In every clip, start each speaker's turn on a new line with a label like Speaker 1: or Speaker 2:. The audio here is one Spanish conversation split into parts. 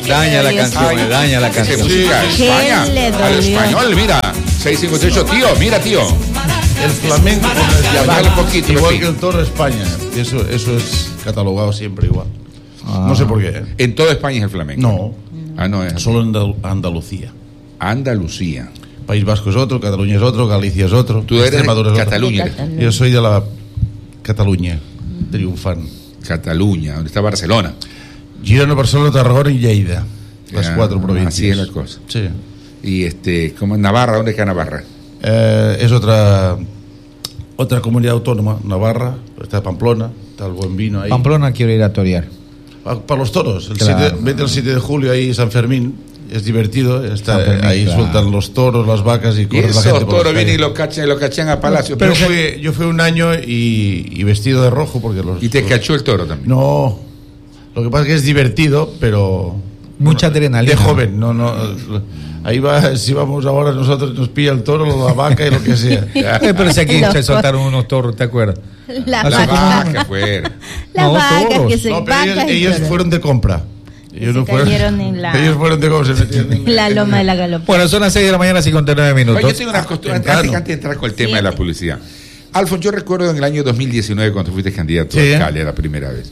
Speaker 1: Daña la canción, daña la canción.
Speaker 2: Sí, España, al español, mira. 658, tío, mira, tío.
Speaker 3: El flamenco
Speaker 2: Bájale un poquito,
Speaker 3: igual
Speaker 2: Pepín.
Speaker 3: que el toro España. Eso es catalogado siempre igual. No sé por qué.
Speaker 2: En toda España es el flamenco.
Speaker 3: No,
Speaker 2: No es.
Speaker 3: solo en Andalucía.
Speaker 2: Andalucía.
Speaker 3: País Vasco es otro, Cataluña es otro, Galicia es otro.
Speaker 2: Tú eres
Speaker 3: Extremadura
Speaker 2: de
Speaker 3: es otro.
Speaker 2: Cataluña.
Speaker 3: Yo soy de la Cataluña, triunfante.
Speaker 2: Cataluña, donde está Barcelona.
Speaker 3: Girona, Barcelona, Tarragona y Lleida. Las 4 provincias.
Speaker 2: Así es la cosa.
Speaker 3: Sí.
Speaker 2: Y ¿cómo es Navarra? ¿Dónde queda Navarra?
Speaker 3: Es otra comunidad autónoma. Navarra, está Pamplona, está el buen vino ahí.
Speaker 1: Pamplona quiero ir a torear.
Speaker 3: Para los toros,
Speaker 1: Claro.
Speaker 3: vete el 7 de julio ahí San Fermín, es divertido,
Speaker 1: San Fermín,
Speaker 3: ahí
Speaker 1: claro.
Speaker 3: sueltan los toros, las vacas y
Speaker 2: Y
Speaker 3: corre la
Speaker 2: esos
Speaker 3: gente por
Speaker 2: toros
Speaker 3: las
Speaker 2: vienen y
Speaker 3: calles.
Speaker 2: lo cachan a Palacio.
Speaker 3: Pero yo fui un año y vestido de rojo porque
Speaker 2: Y te cachó el toro también.
Speaker 3: No, lo que pasa es que es divertido, pero
Speaker 1: Mucha adrenalina.
Speaker 3: de joven, no, ahí va, si vamos ahora nosotros nos pilla el toro, la vaca y lo que sea.
Speaker 1: Pero si aquí
Speaker 4: Los
Speaker 1: se soltaron unos toros, ¿te acuerdas?
Speaker 4: La
Speaker 1: Así
Speaker 2: La
Speaker 4: vaca.
Speaker 2: vaca fuera.
Speaker 4: La
Speaker 1: No,
Speaker 4: vaca
Speaker 1: toros.
Speaker 4: que se
Speaker 3: No, pero
Speaker 4: vaca y
Speaker 3: ellos
Speaker 4: toros.
Speaker 3: fueron de compra. Ellos
Speaker 4: Se
Speaker 3: no fueron,
Speaker 4: cayeron en la-
Speaker 3: ellos fueron de compra, se metieron en
Speaker 4: La loma de la galopera.
Speaker 1: Bueno, son las 6 de la mañana, 59 minutos.
Speaker 2: Oye, yo tengo una costumbre, antes de entrar con el tema de la publicidad. Alfonso, yo recuerdo en el año 2019 cuando fuiste candidato a
Speaker 3: Sí.
Speaker 2: alcalde la primera vez.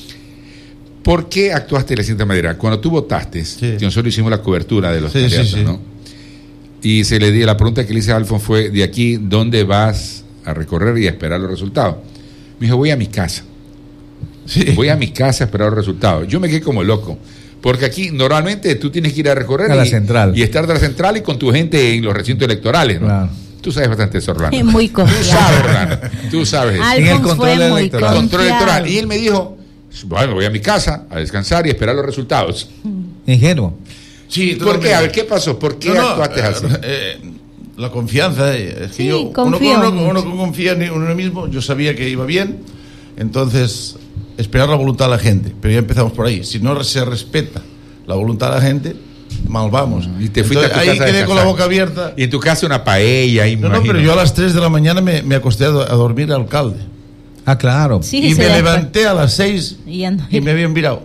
Speaker 2: ¿Por qué actuaste de la siguiente manera? Cuando tú votaste, que nosotros hicimos la cobertura de los
Speaker 3: Sí,
Speaker 2: candidatos,
Speaker 3: sí, sí.
Speaker 2: ¿no? Y la pregunta que le hice a Alfonso fue, de aquí, ¿dónde vas a recorrer y a esperar los resultados? Me dijo, voy a mi casa.
Speaker 3: Sí.
Speaker 2: Voy a mi casa a esperar los resultados. Yo me quedé como loco. Porque aquí normalmente tú tienes que ir a recorrer
Speaker 1: A la central.
Speaker 2: y estar de la central y con tu gente en los recintos electorales, ¿no?
Speaker 1: Claro.
Speaker 2: Tú sabes bastante eso, Orlando.
Speaker 4: Es muy
Speaker 2: Tú sabes,
Speaker 4: confiado.
Speaker 2: Orlando. Tú sabes eso.
Speaker 1: En el
Speaker 4: Alfonso
Speaker 1: control
Speaker 4: fue muy
Speaker 1: electoral.
Speaker 2: Control
Speaker 4: confiado.
Speaker 2: electoral. Y él me dijo, bueno, voy a mi casa a descansar y esperar los resultados.
Speaker 1: Ingenuo.
Speaker 3: Sí,
Speaker 2: ¿Por qué? A ver, ¿qué pasó? ¿Por qué actuaste así?
Speaker 3: La confianza, es que
Speaker 4: Sí,
Speaker 3: yo,
Speaker 4: confío mucho.
Speaker 3: uno que confía en uno mismo, yo sabía que iba bien, entonces esperar la voluntad de la gente, pero ya empezamos por ahí. Si no se respeta la voluntad de la gente, mal vamos.
Speaker 2: Y te fuiste
Speaker 3: Entonces,
Speaker 2: a tu
Speaker 3: ahí
Speaker 2: casa a
Speaker 3: quedé con la
Speaker 2: descansar.
Speaker 3: boca abierta.
Speaker 2: Y en tu casa una paella,
Speaker 3: No,
Speaker 2: imagino.
Speaker 3: pero yo a las 3 de la mañana me acosté a dormir al alcalde.
Speaker 1: Ah, claro.
Speaker 4: Sí,
Speaker 3: y
Speaker 4: se
Speaker 3: me
Speaker 4: da
Speaker 3: levanté a las 6
Speaker 4: Y ya no-
Speaker 3: y me habían virado.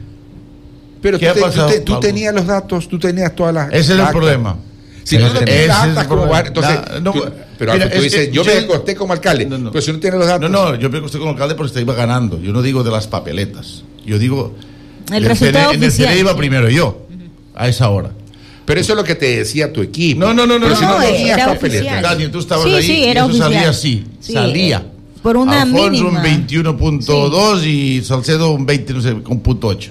Speaker 2: Pero
Speaker 3: ¿Qué ha pasado?
Speaker 2: tú tenías los datos, tú tenías todas las...
Speaker 3: Ese es el
Speaker 2: actas.
Speaker 3: problema.
Speaker 2: Si tú no
Speaker 3: Ese
Speaker 2: tienes
Speaker 3: es
Speaker 2: las
Speaker 3: el
Speaker 2: actas, ¿cómo
Speaker 3: problema.
Speaker 2: va? Entonces,
Speaker 3: No,
Speaker 2: pero
Speaker 3: mira,
Speaker 2: tú
Speaker 3: es
Speaker 2: dices,
Speaker 3: que
Speaker 2: yo me
Speaker 3: yo-
Speaker 2: acosté como alcalde,
Speaker 3: No.
Speaker 2: pero si no tienes los datos...
Speaker 3: No, yo me acosté con el alcalde porque iba ganando. Yo no digo de las papeletas. Yo digo...
Speaker 4: El
Speaker 3: en
Speaker 4: resultado
Speaker 3: en el
Speaker 4: oficial.
Speaker 3: CNE iba primero yo, a esa hora.
Speaker 2: Pero eso es lo que te decía tu equipo.
Speaker 3: No,
Speaker 2: Pero si no
Speaker 4: no,
Speaker 2: tenías
Speaker 4: era
Speaker 2: papeletas.
Speaker 4: oficial.
Speaker 3: Dani, tú estabas
Speaker 4: Sí,
Speaker 3: ahí
Speaker 4: sí,
Speaker 3: y
Speaker 4: era
Speaker 3: eso
Speaker 4: oficial.
Speaker 3: salía así.
Speaker 4: Sí,
Speaker 3: salía.
Speaker 4: por una
Speaker 3: Alfonso
Speaker 4: mínima.
Speaker 3: un 21.2 y Salcedo un 20, no sé, con punto 8.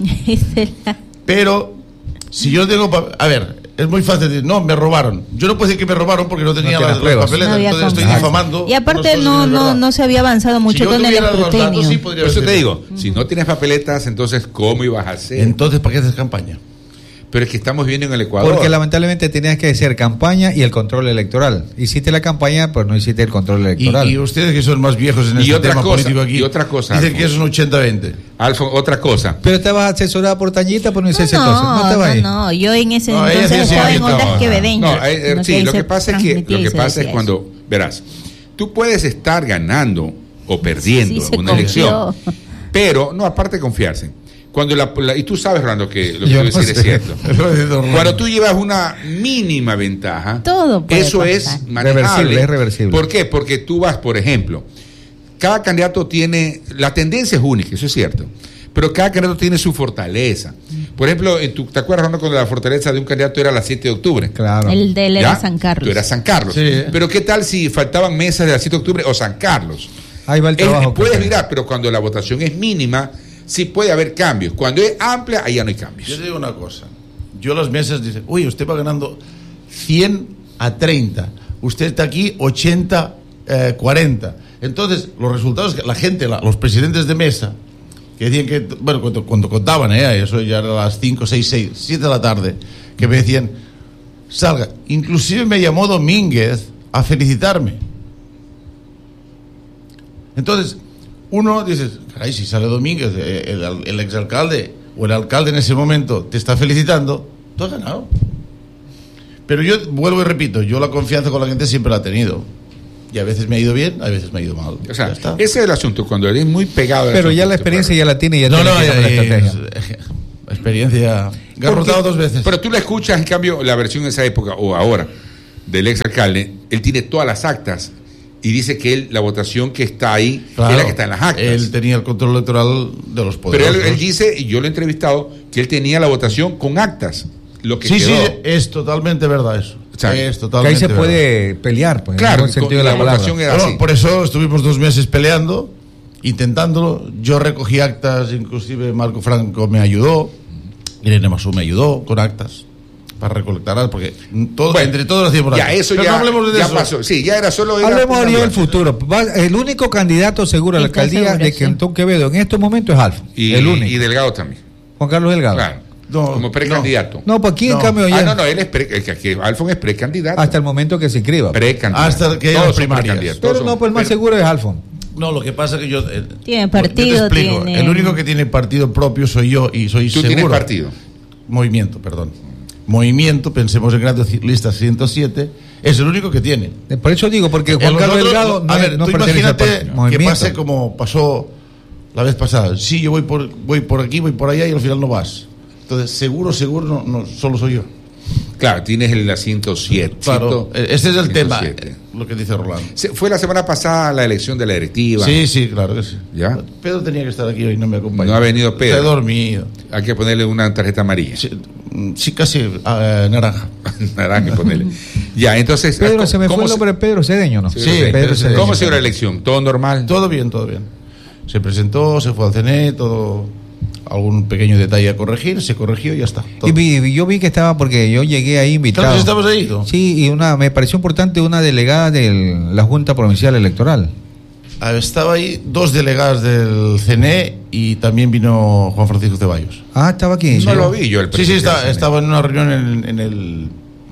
Speaker 3: Pero si yo tengo... A ver, es muy fácil decir, no, me robaron. Yo no puedo decir que me robaron porque no tenía
Speaker 1: tienes
Speaker 3: las
Speaker 1: pruebas.
Speaker 3: papeletas,
Speaker 4: No había
Speaker 3: entonces estoy
Speaker 4: confianza.
Speaker 3: difamando.
Speaker 4: Y aparte
Speaker 3: unas cosas
Speaker 4: no,
Speaker 3: que es
Speaker 4: no,
Speaker 3: verdad.
Speaker 4: no se había avanzado mucho
Speaker 3: Si yo
Speaker 4: con el
Speaker 3: tuviera los datos,
Speaker 4: escrutinio.
Speaker 3: sí podría
Speaker 2: Por eso te
Speaker 3: decir.
Speaker 2: digo, si no tienes papeletas, entonces, ¿cómo ibas a hacer?
Speaker 3: Entonces, ¿para qué haces campaña?
Speaker 2: Pero es que estamos viendo en el Ecuador.
Speaker 1: Porque lamentablemente tenías que hacer campaña y el control electoral. Hiciste la campaña, pues no hiciste el control electoral.
Speaker 3: Y ustedes que son más viejos en
Speaker 2: Y
Speaker 3: este
Speaker 2: otra
Speaker 3: tema
Speaker 2: cosa,
Speaker 3: político aquí,
Speaker 2: y otra cosa,
Speaker 3: dicen que es un 80-20.
Speaker 2: Alfonso, otra cosa.
Speaker 1: Pero estabas asesorada por Tañita, pues no hiciste
Speaker 4: No,
Speaker 1: entonces. No estaba ahí.
Speaker 4: no, yo en ese
Speaker 3: No, ella
Speaker 4: entonces
Speaker 3: sí
Speaker 4: estaba en
Speaker 3: decía que
Speaker 4: ondas
Speaker 3: no.
Speaker 4: quevedeñas.
Speaker 2: No, sí,
Speaker 4: ahí
Speaker 2: lo
Speaker 4: se
Speaker 2: que pasa es que
Speaker 4: transmitía y se decía
Speaker 2: cuando, verás, tú puedes estar ganando o perdiendo
Speaker 4: Sí, se
Speaker 2: una
Speaker 4: confió.
Speaker 2: elección, pero no, aparte de confiarse. Cuando y tú sabes, Rolando, que lo que
Speaker 1: Yo
Speaker 2: voy a
Speaker 1: no
Speaker 2: decir es
Speaker 1: sé.
Speaker 2: cierto.
Speaker 3: Lo de Don
Speaker 2: Cuando tú llevas una mínima ventaja,
Speaker 4: Todo puede
Speaker 2: eso
Speaker 4: pasar.
Speaker 2: es manejable.
Speaker 1: Reversible, es reversible.
Speaker 2: ¿Por qué? Porque tú vas, por ejemplo, cada candidato tiene, la tendencia es única, eso es cierto, pero cada candidato tiene su fortaleza. Por ejemplo, ¿te acuerdas, Rolando, cuando la fortaleza de un candidato era la 7 de octubre?
Speaker 1: Claro.
Speaker 4: El de él
Speaker 2: ¿Ya?
Speaker 4: era San Carlos.
Speaker 2: Tú eras San Carlos.
Speaker 3: Sí.
Speaker 2: Pero ¿qué tal si faltaban mesas de la 7 de octubre o San Carlos?
Speaker 1: Ahí va el trabajo.
Speaker 2: Puedes mirar, pero cuando la votación es mínima, sí puede haber cambios. Cuando es amplia, ahí ya no hay cambios.
Speaker 3: Yo te digo una cosa. Yo las mesas dicen, uy, usted va ganando 100-30. Usted está aquí 80-40. Entonces, los resultados que la gente, los presidentes de mesa, que decían que, bueno, cuando contaban, eso ya era a las 5, 6, 6, 7 de la tarde, que me decían, salga. Inclusive me llamó Domínguez a felicitarme. Entonces, uno dice, caray, si sale Domínguez, el exalcalde o el alcalde en ese momento te está felicitando, tú has ganado. Pero yo vuelvo y repito, yo la confianza con la gente siempre la he tenido. Y a veces me ha ido bien, a veces me ha ido mal.
Speaker 2: O sea,
Speaker 3: Ya está.
Speaker 2: ese es el asunto, cuando eres muy pegado al
Speaker 1: Pero ya
Speaker 2: asunto,
Speaker 1: la experiencia
Speaker 2: claro.
Speaker 1: ya la tiene y ya
Speaker 3: No,
Speaker 1: tiene
Speaker 3: no,
Speaker 1: que tomar la estrategia.
Speaker 3: experiencia. Garrotado 2 veces.
Speaker 2: Pero tú la escuchas, en cambio, la versión de esa época o ahora del ex alcalde, él tiene todas las actas y dice que él, la votación que está ahí
Speaker 3: Claro,
Speaker 2: es la que está en las actas.
Speaker 3: Él tenía el control electoral de los
Speaker 2: Pero
Speaker 3: poderes.
Speaker 2: él dice, y yo lo he entrevistado, que él tenía la votación con actas. Lo que
Speaker 3: Sí,
Speaker 2: quedó.
Speaker 3: sí, es totalmente verdad eso.
Speaker 2: O sea,
Speaker 3: es
Speaker 1: Que
Speaker 3: totalmente
Speaker 1: ahí se
Speaker 3: verdad.
Speaker 1: puede pelear, pues,
Speaker 2: Claro,
Speaker 1: en el buen sentido de la palabra.
Speaker 2: votación era
Speaker 3: Bueno,
Speaker 2: así.
Speaker 3: por eso estuvimos 2 meses peleando, intentándolo. Yo recogí actas, inclusive Marco Franco me ayudó, Irene Masú me ayudó con actas para recolectar, porque
Speaker 2: Bueno,
Speaker 3: entre todos lo hacíamos.
Speaker 2: Ya,
Speaker 3: actas.
Speaker 2: eso
Speaker 3: Pero
Speaker 2: ya,
Speaker 3: no hablemos de
Speaker 2: ya
Speaker 3: eso.
Speaker 2: pasó. Sí, ya era solo... era
Speaker 1: Hablemos
Speaker 2: una
Speaker 1: ya del
Speaker 2: duda.
Speaker 1: futuro. El único candidato seguro a la
Speaker 4: Está
Speaker 1: alcaldía
Speaker 4: seguro,
Speaker 1: de
Speaker 4: sí.
Speaker 1: Cantón Quevedo en estos momentos es Alfa.
Speaker 2: Y,
Speaker 1: el único.
Speaker 2: y Delgado también.
Speaker 1: Juan Carlos Delgado.
Speaker 2: Claro.
Speaker 3: No,
Speaker 2: como precandidato.
Speaker 1: No, pues aquí en
Speaker 3: No.
Speaker 1: cambio ya.
Speaker 2: No, él es que Alfon es precandidato.
Speaker 1: Hasta el momento que se inscriba.
Speaker 2: Precandidato.
Speaker 3: Hasta que haya
Speaker 2: Todos
Speaker 3: las
Speaker 2: son
Speaker 3: primarias.
Speaker 2: precandidatos,
Speaker 1: Pero
Speaker 2: todos
Speaker 1: no,
Speaker 2: son-
Speaker 1: pues el más
Speaker 2: pero-
Speaker 1: seguro es Alfon.
Speaker 3: No, lo que pasa es que yo...
Speaker 4: Tiene
Speaker 3: yo te
Speaker 4: partido,
Speaker 3: explico.
Speaker 4: tiene...
Speaker 3: El único que tiene partido propio soy yo y soy
Speaker 2: Tú
Speaker 3: seguro.
Speaker 2: tienes partido.
Speaker 3: Movimiento, perdón. Movimiento, pensemos en Grandes Listas 107, es el único que tiene.
Speaker 1: Por eso digo, porque Juan
Speaker 3: Los
Speaker 1: Carlos
Speaker 3: otros,
Speaker 1: Delgado
Speaker 3: a ver,
Speaker 1: no
Speaker 3: tú
Speaker 1: pertenece al
Speaker 3: imagínate que
Speaker 1: movimiento.
Speaker 3: pase como pasó la vez pasada. Sí, yo voy por aquí, voy por allá y al final no vas. Entonces, seguro, no solo soy yo.
Speaker 2: Claro, tienes el 107.
Speaker 3: Claro, ese es el tema,
Speaker 2: 107.
Speaker 3: lo que dice Rolando.
Speaker 2: Fue la semana pasada la elección de la directiva.
Speaker 3: Sí, claro que sí.
Speaker 2: ¿Ya?
Speaker 3: Pedro tenía que estar aquí hoy, no me acompaña.
Speaker 2: No ha venido Pedro.
Speaker 3: Está dormido.
Speaker 2: Hay que ponerle una tarjeta amarilla.
Speaker 3: Sí, casi naranja.
Speaker 2: Naranja, ponerle. Ya, entonces.
Speaker 1: Pedro, se me fue
Speaker 2: ¿cómo
Speaker 1: el nombre de Pedro Cedeño, ¿no?
Speaker 3: Sí,
Speaker 1: Pedro
Speaker 3: Pedro
Speaker 1: Cedeño.
Speaker 2: ¿Cómo se dio la elección? ¿Todo normal?
Speaker 3: Todo bien. Se presentó, se fue al CNE, todo. Algún pequeño detalle a corregir, se corrigió y ya está. todo.
Speaker 1: Y yo vi que estaba, porque yo llegué ahí invitado.
Speaker 3: Claro, estabas ahí, ¿no?
Speaker 1: Sí, y me pareció importante una delegada de la Junta Provincial Electoral.
Speaker 3: Estaba ahí 2 delegadas del CNE y también vino Juan Francisco Ceballos.
Speaker 1: Ah, estaba aquí.
Speaker 2: No
Speaker 1: sí.
Speaker 2: lo vi yo el
Speaker 3: Sí, estaba en una reunión en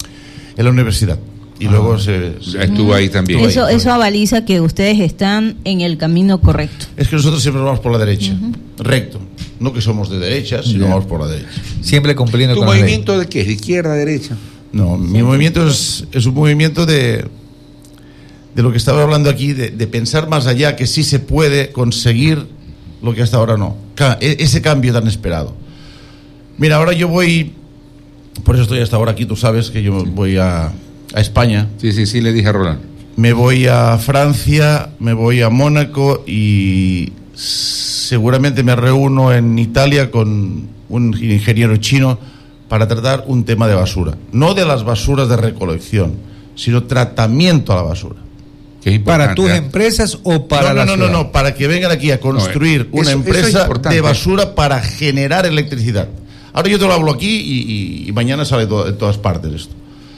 Speaker 3: la universidad. Y luego
Speaker 2: Estuvo ahí también.
Speaker 4: Eso avaliza que ustedes están en el camino correcto.
Speaker 3: Es que nosotros siempre vamos por la derecha, recto. No que somos de derecha, sino
Speaker 1: Ya.
Speaker 3: vamos por la derecha.
Speaker 1: Siempre cumpliendo
Speaker 2: ¿Tu
Speaker 1: con la ley.
Speaker 2: movimiento de qué? ¿De izquierda, derecha?
Speaker 3: No, mi movimiento es un movimiento de lo que estaba hablando aquí, de pensar más allá, que sí se puede conseguir lo que hasta ahora no. Ese cambio tan esperado. Mira, ahora yo voy, por eso estoy hasta ahora aquí, tú sabes que yo voy a España,
Speaker 2: Sí, le dije a Roland.
Speaker 3: me voy a Francia, me voy a Mónaco y seguramente me reúno en Italia con un ingeniero chino para tratar un tema de basura. No de las basuras de recolección, sino tratamiento a la basura.
Speaker 2: Que es
Speaker 1: ¿Para
Speaker 2: importante,
Speaker 1: tus
Speaker 2: ¿eh?
Speaker 1: empresas o para la ciudad?
Speaker 3: No, para que vengan aquí a construir
Speaker 2: No,
Speaker 3: una
Speaker 2: eso es
Speaker 3: empresa
Speaker 2: importante.
Speaker 3: de basura para generar electricidad. Ahora yo te lo hablo aquí y mañana sale en todas partes esto.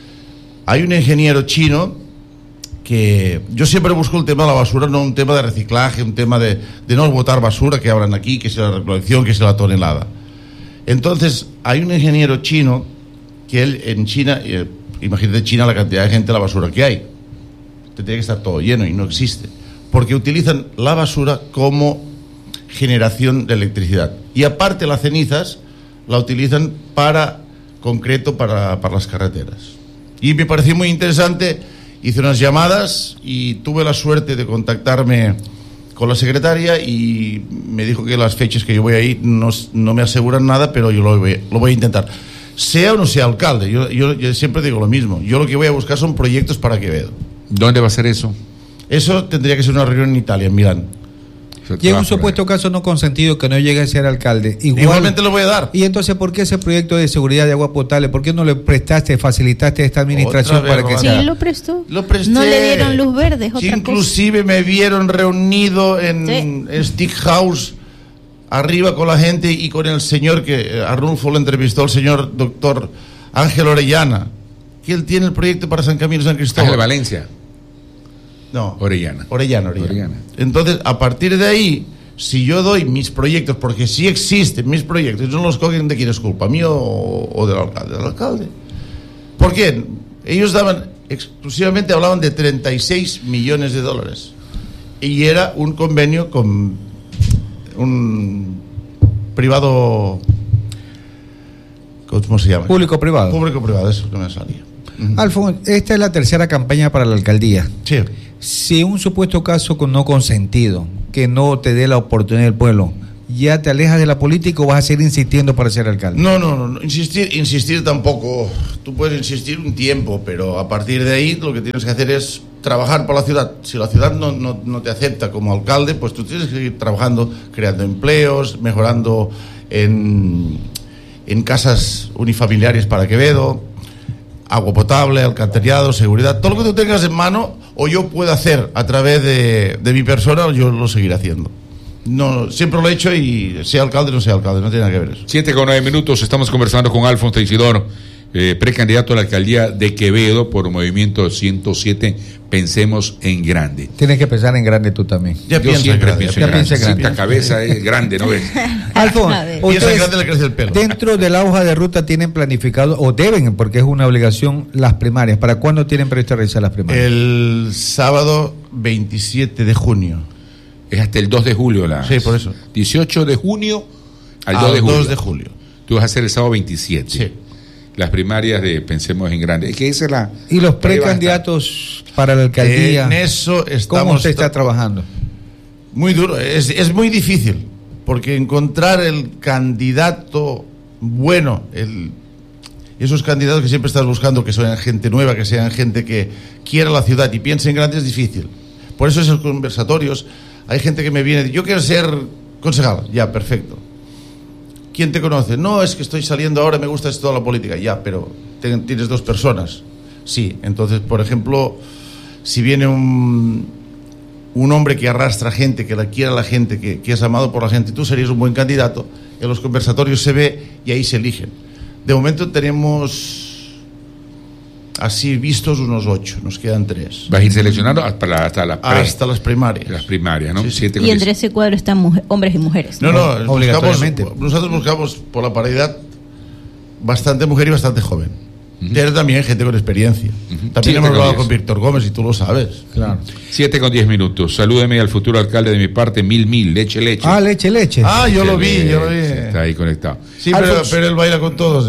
Speaker 3: Hay un ingeniero chino que yo siempre busco el tema de la basura, no un tema de reciclaje, un tema de no botar basura que hablan aquí, que sea la recolección, que sea la tonelada. Entonces, hay un ingeniero chino que él en China, imagínate China la cantidad de gente, la basura que hay. Tendría que estar todo lleno y no existe. Porque utilizan la basura como generación de electricidad. Y aparte las cenizas la utilizan para concreto para las carreteras. Y me pareció muy interesante, hice unas llamadas y tuve la suerte de contactarme con la secretaria y me dijo que las fechas que yo voy a ir no me aseguran nada, pero yo lo voy a intentar. Sea o no sea alcalde, yo siempre digo lo mismo. Yo lo que voy a buscar son proyectos para Quevedo.
Speaker 2: ¿Dónde va a ser eso?
Speaker 3: Eso tendría que ser una reunión en Italia, en Milán.
Speaker 1: Y en un supuesto caso no consentido que no llegue a ser alcalde.
Speaker 3: Igualmente lo voy a dar.
Speaker 1: Y entonces, ¿por qué ese proyecto de seguridad de agua potable? ¿Por qué no le prestaste, facilitaste a esta administración
Speaker 3: Otra vez,
Speaker 1: para que
Speaker 3: Rolando.
Speaker 1: sea?
Speaker 4: Sí, lo prestó.
Speaker 3: Lo presté.
Speaker 4: No le dieron luz verde, es
Speaker 3: Sí,
Speaker 4: otra
Speaker 3: inclusive me vieron reunido en Stick House arriba con la gente y con el señor que Arnulfo lo entrevistó, el señor doctor Ángel Orellana, que él tiene el proyecto para San Camilo y San
Speaker 2: Ángel
Speaker 3: Cristóbal.
Speaker 2: Valencia.
Speaker 3: No,
Speaker 2: Orellana.
Speaker 3: Orellana. Entonces, a partir de ahí, si yo doy mis proyectos, porque sí existen mis proyectos, no los cogen de quién es culpa, mío o del alcalde. Del alcalde. ¿Por qué? Ellos exclusivamente hablaban de 36 millones de dólares. Y era un convenio con un privado, ¿cómo se llama?
Speaker 1: Público-privado.
Speaker 3: Público-privado, eso que me salía.
Speaker 1: Alfonso, esta es la tercera campaña para la alcaldía.
Speaker 3: Sí.
Speaker 1: Si un supuesto caso no consentido, que no te dé la oportunidad del pueblo, ya te alejas de la política o vas a seguir insistiendo para ser alcalde?
Speaker 3: No. Insistir tampoco. Tú puedes insistir un tiempo, pero a partir de ahí lo que tienes que hacer es trabajar por la ciudad. Si la ciudad no te acepta como alcalde, pues tú tienes que seguir trabajando, creando empleos, mejorando en casas unifamiliares para Quevedo, agua potable, alcantarillado, seguridad, todo lo que tú tengas en mano o yo pueda hacer a través de mi persona, yo lo seguiré haciendo. No, siempre lo he hecho y sea alcalde o no sea alcalde, no tiene nada que ver eso.
Speaker 2: 7:09, estamos conversando con Alfonso Teixidor, precandidato a la alcaldía de Quevedo por Movimiento 107, Pensemos en Grande.
Speaker 1: Tienes que pensar en grande tú también.
Speaker 3: Ya
Speaker 2: Yo siempre pienso en grande.
Speaker 1: piensa grande.
Speaker 2: La cabeza es grande, ¿no ves?
Speaker 1: Alfonso,
Speaker 3: Piensa en grande, le crece el pelo.
Speaker 1: dentro de la hoja de ruta tienen planificado, o deben, porque es una obligación, las primarias. ¿Para cuándo tienen previsto realizar las primarias?
Speaker 3: El sábado 27 de junio.
Speaker 2: Es hasta el 2 de julio.
Speaker 3: Sí, por eso.
Speaker 2: 18 de junio al 2 de julio.
Speaker 3: 2 de julio.
Speaker 2: Tú vas a hacer el sábado 27.
Speaker 3: Sí.
Speaker 2: Las primarias de Pensemos en Grande. Es que esa es la...
Speaker 1: ¿Y los precandidatos para la alcaldía?
Speaker 3: En eso estamos...
Speaker 1: ¿Cómo usted está trabajando?
Speaker 3: Muy duro, es muy difícil, porque encontrar el candidato bueno, esos candidatos que siempre estás buscando, que sean gente nueva, que sean gente que quiera la ciudad y piense en grande, es difícil. Por eso esos conversatorios, hay gente que me viene y dice, yo quiero ser concejal, ya, perfecto. ¿Quién te conoce? No, es que estoy saliendo ahora, me gusta esto de la política, ya, pero tienes 2 personas. Sí, entonces, por ejemplo, si viene un hombre que arrastra gente, que la quiera la gente, que es amado por la gente, tú serías un buen candidato, en los conversatorios se ve y ahí se eligen. De momento tenemos así vistos unos 8, nos quedan 3.
Speaker 2: Vas a ir seleccionando hasta
Speaker 3: las primarias.
Speaker 2: Las primarias, ¿no?
Speaker 3: Sí, sí.
Speaker 4: Y entre ese cuadro están hombres y mujeres.
Speaker 3: No,
Speaker 1: obligatoriamente.
Speaker 3: Nosotros buscamos por la paridad bastante mujer y bastante joven. Pero también gente con experiencia. También hemos hablado con Víctor Gómez y tú lo sabes.
Speaker 1: Claro.
Speaker 2: 7:10. Salúdeme al futuro alcalde de mi parte, Mil, leche.
Speaker 1: Ah, leche.
Speaker 3: Yo lo vi.
Speaker 2: Está ahí conectado.
Speaker 3: Sí, pero él baila con todos,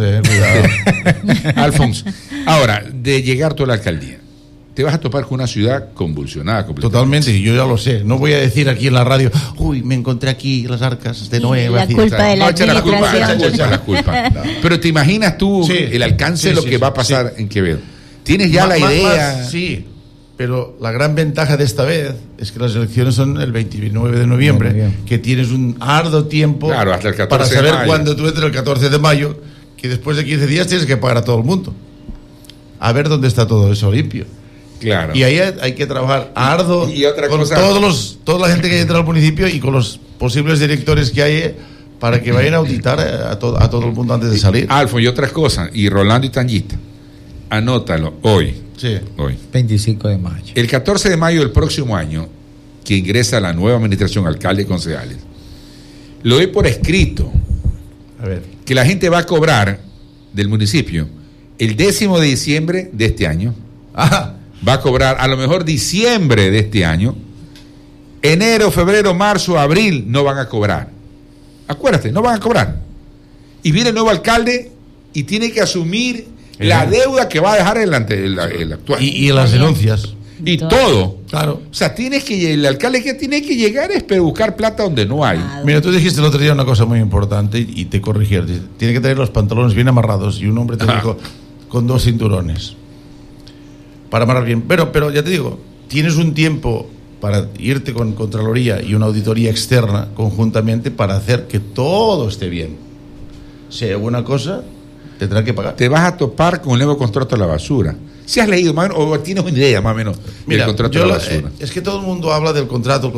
Speaker 3: cuidado.
Speaker 2: Alfonso, ahora, de llegar tú a la alcaldía, te vas a topar con una ciudad convulsionada completamente.
Speaker 3: Totalmente, y yo ya lo sé. No voy a decir aquí en la radio, uy, me encontré aquí las arcas de Noé.
Speaker 4: La culpa de la
Speaker 2: administración. La culpa. No. Pero te imaginas tú el alcance de lo que va a pasar en Quevedo. ¿Tienes ya la idea?
Speaker 3: Sí, pero la gran ventaja de esta vez es que las elecciones son el 29 de noviembre, que tienes un arduo tiempo
Speaker 2: hasta el 14
Speaker 3: para saber
Speaker 2: de mayo.
Speaker 3: cuándo tú entres el 14 de mayo, que después de 15 días tienes que pagar a todo el mundo. A ver dónde está todo eso limpio.
Speaker 2: Claro.
Speaker 3: Y ahí hay que trabajar arduo
Speaker 2: y otra
Speaker 3: con
Speaker 2: cosa,
Speaker 3: toda la gente que entra al municipio y con los posibles directores que hay para que vayan a auditar a todo el mundo antes de salir.
Speaker 2: Alfonso, y otras cosas, y Rolando y Tangita, anótalo hoy.
Speaker 3: Sí.
Speaker 2: Hoy.
Speaker 1: 25 de mayo.
Speaker 2: El 14 de mayo del próximo año, que ingresa la nueva administración, alcalde y concejales, lo doy por escrito,
Speaker 3: A ver.
Speaker 2: que la gente va a cobrar del municipio el 10 de diciembre de este año.
Speaker 3: Ajá.
Speaker 2: Va a cobrar a lo mejor diciembre de este año, enero, febrero, marzo, abril no van a cobrar. Acuérdate, no van a cobrar. Y viene el nuevo alcalde y tiene que asumir la deuda que va a dejar el actual.
Speaker 3: Y las denuncias.
Speaker 2: Y todo.
Speaker 3: Claro.
Speaker 2: O sea, el alcalde que tiene que llegar es para buscar plata donde no hay.
Speaker 3: Mira, tú dijiste el otro día una cosa muy importante y te corrigieron. Tiene que tener los pantalones bien amarrados y un hombre te dijo con 2 cinturones. Para amarrar bien. Pero ya te digo, tienes un tiempo para irte con Contraloría y una auditoría externa conjuntamente para hacer que todo esté bien. Si hay alguna cosa, tendrán que pagar.
Speaker 2: Te vas a topar con el nuevo contrato de la basura. Si has leído más o menos, o tienes una idea más o menos del contrato de la basura.
Speaker 3: Es que todo el mundo habla del contrato.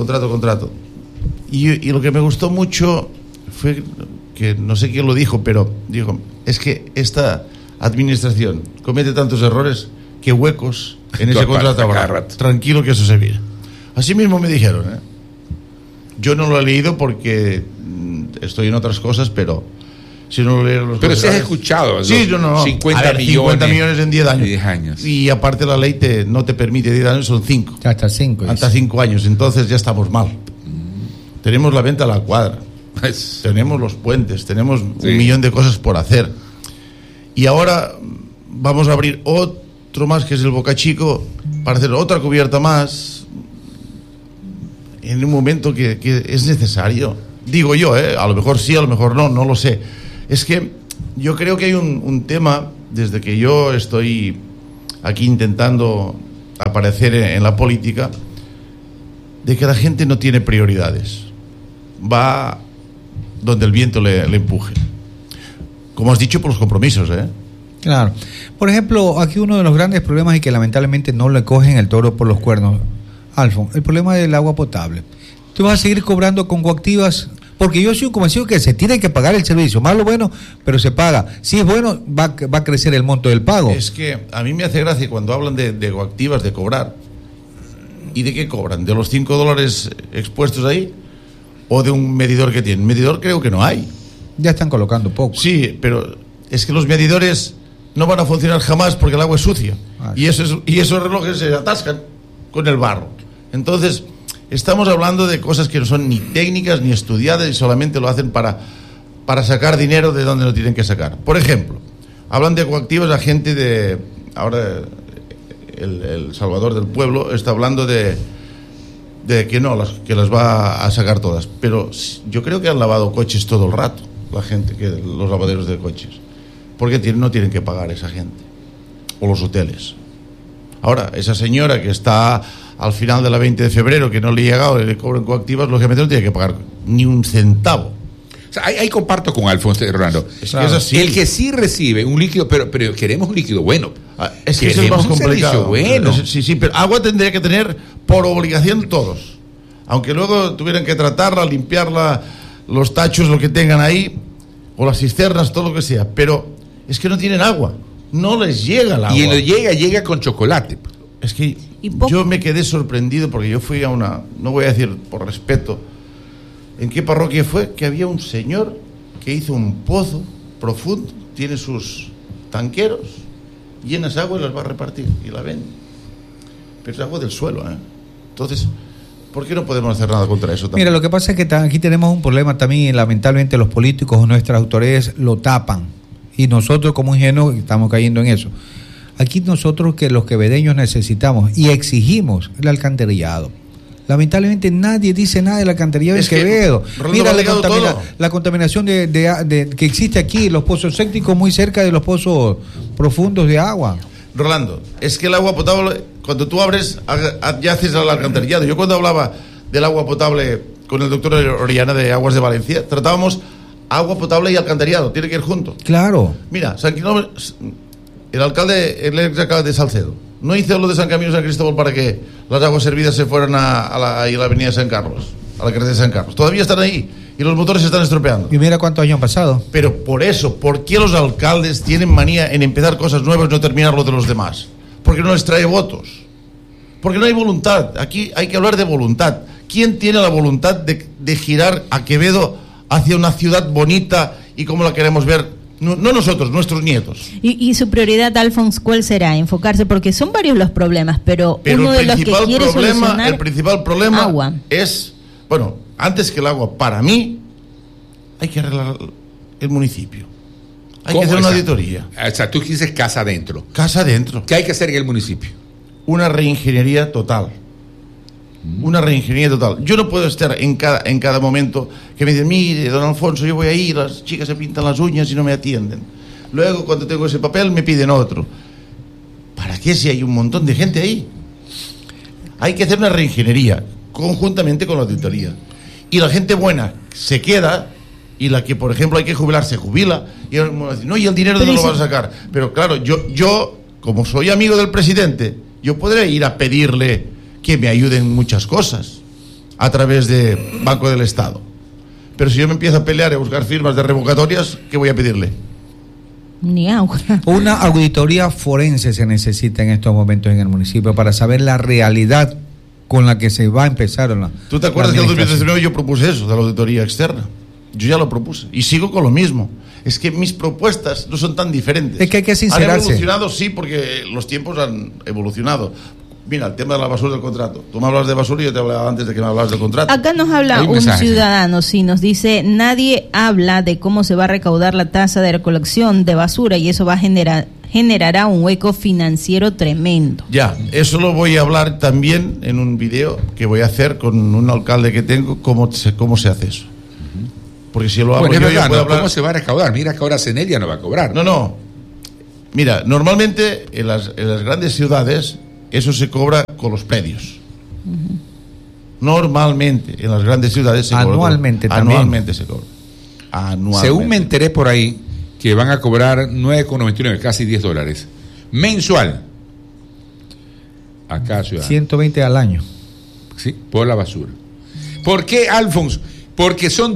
Speaker 3: Y lo que me gustó mucho fue que no sé quién lo dijo, pero dijo, es que esta administración comete tantos errores que huecos en ese contrato habrá. Tranquilo que eso se mira. Así mismo me dijeron, ¿eh? Yo no lo he leído porque estoy en otras cosas, pero si no lo leo los
Speaker 2: pero si has escuchado,
Speaker 3: sí, yo no.
Speaker 2: 50
Speaker 3: millones en 10 años.
Speaker 2: 10 años.
Speaker 3: Y aparte la ley no te permite 10 años, son 5.
Speaker 1: Hasta 5.
Speaker 3: Hasta 5 años, entonces ya estamos mal. Tenemos la venta a la cuadra. Tenemos los puentes, tenemos 1 millón de cosas por hacer. Y ahora vamos a abrir otro más, que es el Boca Chico, para hacer otra cubierta más en un momento que es necesario. Digo yo, a lo mejor sí, a lo mejor no lo sé. Es que yo creo que hay un tema, desde que yo estoy aquí intentando aparecer en la política, de que la gente no tiene prioridades. Va donde el viento le empuje. Como has dicho, por los compromisos,
Speaker 1: Claro. Por ejemplo, aquí uno de los grandes problemas es que lamentablemente no le cogen el toro por los cuernos, Alfon, el problema del agua potable. ¿Tú vas a seguir cobrando con coactivas? Porque yo soy un convencido que se tiene que pagar el servicio, malo o bueno, pero se paga. Si es bueno, va a crecer el monto del pago.
Speaker 3: Es que a mí me hace gracia cuando hablan de coactivas, de cobrar. ¿Y de qué cobran? ¿De los $5 expuestos ahí? ¿O de un medidor que tienen? Medidor creo que no hay.
Speaker 1: Ya están colocando poco.
Speaker 3: Sí, pero es que los medidores no van a funcionar jamás porque el agua es sucia. Y esos relojes se atascan con el barro. Entonces, estamos hablando de cosas que no son ni técnicas ni estudiadas y solamente lo hacen para sacar dinero de donde no tienen que sacar. Por ejemplo, hablan de coactivos a gente de... Ahora el Salvador del Pueblo está hablando de que no, que las va a sacar todas. Pero yo creo que han lavado coches todo el rato, la gente, los lavaderos de coches. Porque no tienen que pagar esa gente. O los hoteles. Ahora, esa señora que está al final de la 20 de febrero, que no le ha llegado y le cobran coactivas, lógicamente no tiene que pagar ni un centavo.
Speaker 2: O sea, ahí comparto con Alfonso y Rolando.
Speaker 3: Es que es así.
Speaker 2: El que sí recibe un líquido, pero queremos un líquido bueno.
Speaker 3: Es que eso es más complicado.
Speaker 2: Bueno.
Speaker 3: Sí, pero agua tendría que tener por obligación todos. Aunque luego tuvieran que tratarla, limpiarla, los tachos, lo que tengan ahí, o las cisternas, todo lo que sea. Pero es que no tienen agua. No les llega el agua.
Speaker 2: Y llega con chocolate.
Speaker 3: Es que yo me quedé sorprendido porque yo fui a una, no voy a decir por respeto, ¿en qué parroquia fue? Que había un señor que hizo un pozo profundo, tiene sus tanqueros, llena esa agua y las va a repartir y la vende. Pero es agua del suelo, Entonces, ¿por qué no podemos hacer nada contra eso también?
Speaker 1: Mira, lo que pasa es que aquí tenemos un problema también y lamentablemente los políticos o nuestras autoridades lo tapan y nosotros como ingenuos estamos cayendo en eso. Aquí nosotros que los quevedeños necesitamos y exigimos el alcantarillado. Lamentablemente nadie dice nada del alcantarillado de Quevedo. Mira la contaminación que existe aquí, los pozos sépticos muy cerca de los pozos profundos de agua.
Speaker 3: Rolando, es que el agua potable, cuando tú abres, ya haces el alcantarillado. Yo cuando hablaba del agua potable con el doctor Orellana de Aguas de Valencia, tratábamos agua potable y alcantarillado, tiene que ir junto.
Speaker 1: Claro.
Speaker 3: Mira, el ex alcalde de Salcedo, no hizo lo de San Camilo y San Cristóbal para que las aguas servidas se fueran a la avenida de San Carlos, a la carretera de San Carlos. Todavía están ahí y los motores se están estropeando.
Speaker 1: Y mira cuántos años han pasado.
Speaker 3: Pero por eso, ¿por qué los alcaldes tienen manía en empezar cosas nuevas y no terminar lo de los demás? Porque no les trae votos. Porque no hay voluntad. Aquí hay que hablar de voluntad. ¿Quién tiene la voluntad de girar a Quevedo hacia una ciudad bonita y como la queremos ver? No nosotros, nuestros nietos.
Speaker 4: ¿Y su prioridad, Alfons, cuál será? Enfocarse, porque son varios los problemas, pero uno de los que quiere solucionar...
Speaker 3: El principal problema
Speaker 4: agua.
Speaker 3: Es, bueno, antes que el agua, para mí, hay que arreglar el municipio. Hay que hacer una auditoría.
Speaker 2: O sea, tú dices casa adentro.
Speaker 3: Casa adentro.
Speaker 2: ¿Qué hay que hacer en el municipio?
Speaker 3: Una reingeniería total. Una reingeniería total. Yo no puedo estar en cada momento que me dicen, mire, don Alfonso, yo voy ahí, las chicas se pintan las uñas y no me atienden. Luego, cuando tengo ese papel, me piden otro. ¿Para qué si hay un montón de gente ahí? Hay que hacer una reingeniería conjuntamente con la auditoría. Y la gente buena se queda y la que, por ejemplo, hay que jubilar, se jubila. Y no, y el dinero no lo van a sacar. Pero claro, yo, como soy amigo del presidente, yo podré ir a pedirle que me ayuden en muchas cosas a través de Banco del Estado. Pero si yo me empiezo a pelear y a buscar firmas de revocatorias, ¿qué voy a pedirle?
Speaker 4: Ni agua.
Speaker 1: Una auditoría forense se necesita en estos momentos en el municipio para saber la realidad con la que se va a empezar.
Speaker 3: ¿Tú te acuerdas que en el 2019 yo propuse eso, de la auditoría externa? Yo ya lo propuse y sigo con lo mismo. Es que mis propuestas no son tan diferentes.
Speaker 1: Es que hay que sincerarse.
Speaker 3: Han evolucionado, sí, porque los tiempos han evolucionado. Mira, el tema de la basura del contrato. Tú me hablas de basura y yo te hablaba antes de que me hablas del contrato.
Speaker 4: Acá nos habla un ciudadano, sí, nos dice, nadie habla de cómo se va a recaudar la tasa de recolección de basura y eso va a generará un hueco financiero tremendo.
Speaker 3: Ya, eso lo voy a hablar también en un video que voy a hacer con un alcalde que tengo, cómo se hace eso. Porque si lo hago
Speaker 2: Bueno, es
Speaker 3: yo,
Speaker 2: verdad,
Speaker 3: puedo
Speaker 2: ¿no?
Speaker 3: hablar...
Speaker 2: ¿Cómo se va a recaudar? Mira que ahora CENEL ya no va a cobrar.
Speaker 3: No. Mira, normalmente en las grandes ciudades eso se cobra con los predios. Normalmente en las grandes ciudades se
Speaker 1: Anualmente
Speaker 3: cobra.
Speaker 1: también.
Speaker 3: Anualmente se cobra. Anualmente.
Speaker 2: Según me enteré por ahí, que van a cobrar 9,99, casi $10, mensual. Acá, ciudad.
Speaker 1: 120 al año.
Speaker 2: Sí, por la basura. ¿Por qué, Alfonso? Porque son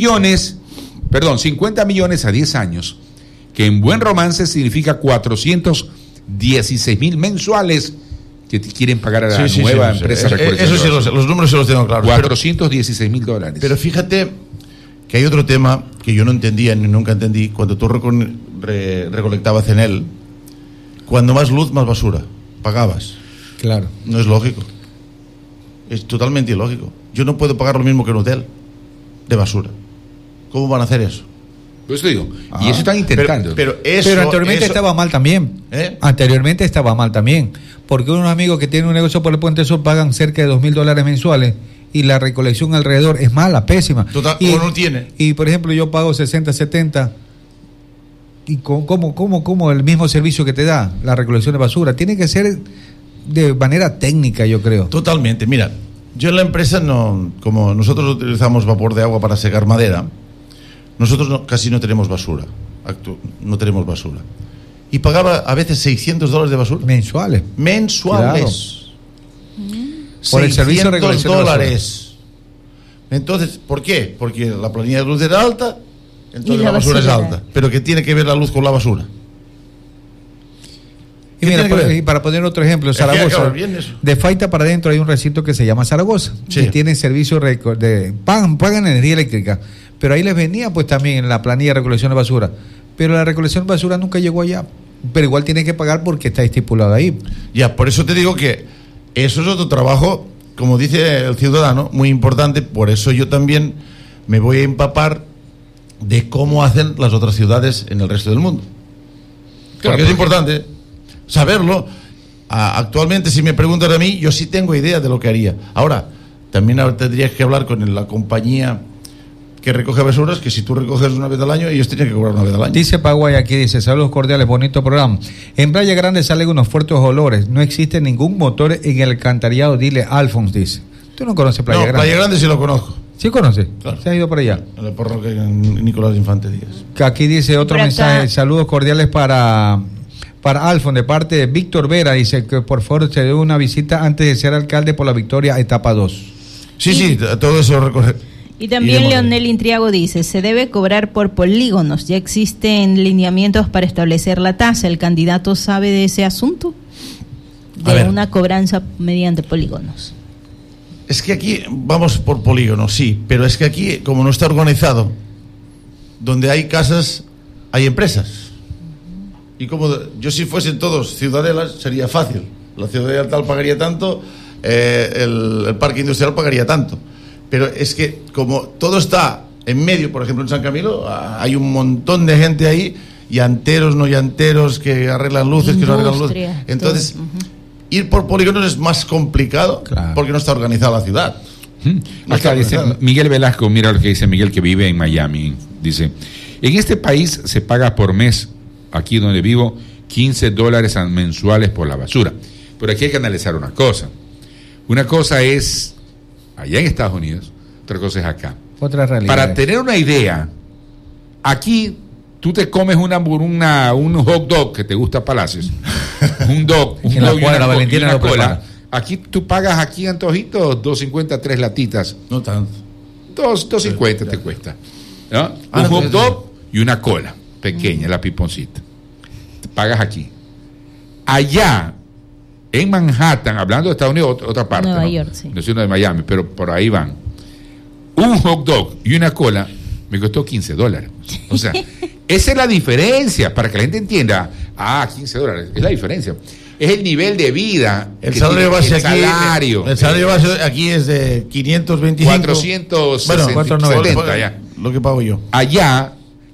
Speaker 2: 50 millones a 10 años, que en buen romance significa 416,000 mensuales que te quieren pagar a la nueva empresa.
Speaker 3: Eso sí, los números se los tengo claros.
Speaker 2: $416,000.
Speaker 3: Pero fíjate que hay otro tema que yo no entendía ni nunca entendí. Cuando tú recolectabas en él, cuando más luz, más basura pagabas.
Speaker 1: Claro.
Speaker 3: No es lógico. Es totalmente ilógico. Yo no puedo pagar lo mismo que un hotel de basura. ¿Cómo van a hacer eso?
Speaker 2: Pues te digo, y eso están intentando.
Speaker 3: Pero
Speaker 1: anteriormente estaba mal también. Anteriormente estaba mal también. Porque unos amigos que tienen un negocio por el Puente Sol pagan cerca de $2,000 mensuales y la recolección alrededor es mala, pésima.
Speaker 3: Total,
Speaker 1: y
Speaker 3: no tiene.
Speaker 1: Y por ejemplo, yo pago 60, 70. ¿Y cómo el mismo servicio que te da la recolección de basura? Tiene que ser de manera técnica, yo creo.
Speaker 3: Totalmente. Mira, yo en la empresa, como nosotros utilizamos vapor de agua para secar madera, nosotros casi no tenemos basura. No tenemos basura. Y pagaba a veces $600 de basura.
Speaker 1: Mensuales.
Speaker 3: Mensuales.
Speaker 1: Por el servicio de recolección de basura.
Speaker 3: $600. Entonces, ¿por qué? Porque la planilla de luz era alta, entonces la basura es
Speaker 4: basura
Speaker 3: alta. Pero ¿qué tiene que ver la luz con la basura?
Speaker 1: Y mira, para poner otro ejemplo, Zaragoza, de Faita para adentro hay un recinto que se llama Zaragoza, que tiene servicio de pagan energía eléctrica, pero ahí les venía pues también en la planilla de recolección de basura, pero la recolección de basura nunca llegó allá, pero igual tiene que pagar porque está estipulado ahí.
Speaker 3: Ya, por eso te digo que eso es otro trabajo, como dice el ciudadano, muy importante. Por eso yo también me voy a empapar de cómo hacen las otras ciudades en el resto del mundo, porque es importante saberlo. Actualmente, si me preguntan a mí, yo sí tengo idea de lo que haría. Ahora, también tendrías que hablar con la compañía que recoge basuras, que si tú recoges una vez al año, ellos tienen que cobrar una vez al año.
Speaker 1: Dice Paraguay aquí, dice, saludos cordiales, bonito programa. En Playa Grande salen unos fuertes olores, no existe ningún motor en el alcantarillado, dile Alfonso, dice. ¿Tú no conoces Playa Grande?
Speaker 3: Playa Grande sí lo conozco.
Speaker 1: ¿Sí conoces?
Speaker 3: Claro.
Speaker 1: ¿Se ha ido por allá?
Speaker 3: En el parroquia Nicolás Infante Díaz.
Speaker 1: Aquí dice otro mensaje, saludos cordiales para Alfon, de parte de Víctor Vera, dice que por favor se dé una visita antes de ser alcalde por la Victoria, etapa 2.
Speaker 3: Sí, todo eso recoge.
Speaker 4: Y también Leonel Intriago dice, se debe cobrar por polígonos, ya existen lineamientos para establecer la tasa, ¿el candidato sabe de ese asunto? De una cobranza mediante polígonos.
Speaker 3: Es que aquí vamos por polígonos, sí, pero es que aquí, como no está organizado, donde hay casas, hay empresas. Y como yo si fuesen todos ciudadelas, sería fácil. La ciudadela tal pagaría tanto, el parque industrial pagaría tanto. Pero es que como todo está en medio, por ejemplo en San Camilo, hay un montón de gente ahí, llanteros, no llanteros, que arreglan luces, que no arreglan luces. Entonces, ir por polígonos es más complicado, claro, porque no está organizada la ciudad.
Speaker 2: Acá dice Miguel Velasco, mira lo que dice Miguel, que vive en Miami. Dice, en este país se paga por mes, aquí donde vivo, $15 mensuales por la basura. Pero aquí hay que analizar una cosa. Una cosa es allá en Estados Unidos, otra cosa es acá.
Speaker 1: Otra realidad.
Speaker 2: Para tener una idea, aquí tú te comes un hot dog que te gusta Palacios, un dog y una cola. Aquí tú pagas aquí antojitos $2.50 3 latitas.
Speaker 3: No tanto.
Speaker 2: $2.50 te cuesta, ¿no? Un hot dog y una cola pequeña, la piponcita. Te pagas aquí. Allá en Manhattan, hablando de Estados Unidos, otra parte,
Speaker 4: Nueva
Speaker 2: ¿no?
Speaker 4: York, sí.
Speaker 2: No soy de Miami, pero por ahí van. Un hot dog y una cola me costó $15. O sea, esa es la diferencia, para que la gente entienda. $15, es la diferencia. Es el nivel de vida.
Speaker 3: El salario base aquí.
Speaker 2: El
Speaker 3: salario base aquí es de 525.
Speaker 2: 470 ya.
Speaker 3: Lo que pago yo.
Speaker 2: Allá,